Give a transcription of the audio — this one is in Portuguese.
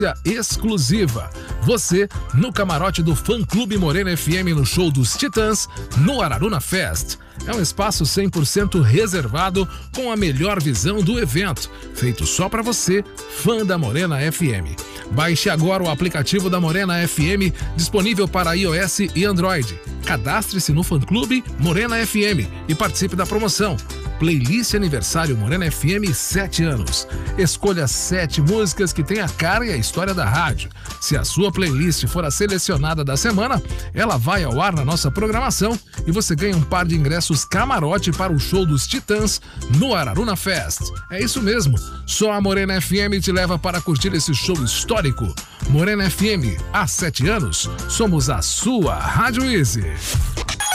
exclusiva. Você no camarote do Fã Clube Morena FM no show dos Titãs, no Araruna Fest. É um espaço 100% reservado com a melhor visão do evento, feito só para você, fã da Morena FM. Baixe agora o aplicativo da Morena FM, disponível para iOS e Android. Cadastre-se no Fã Clube Morena FM e participe da promoção. Playlist Aniversário Morena FM 7 anos. Escolha 7 músicas que têm a cara e a história da rádio. Se a sua playlist for a selecionada da semana, ela vai ao ar na nossa programação e você ganha um par de ingressos camarote para o show dos Titãs no Araruna Fest. É isso mesmo, só a Morena FM te leva para curtir esse show histórico. Morena FM, há 7 anos, somos a sua Rádio Easy.